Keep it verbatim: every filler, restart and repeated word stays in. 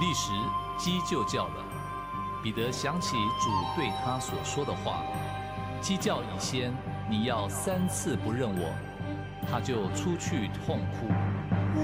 立时鸡就叫了。彼得想起主对他所说的话：鸡叫以先，你要三次不认我。他就出去痛哭。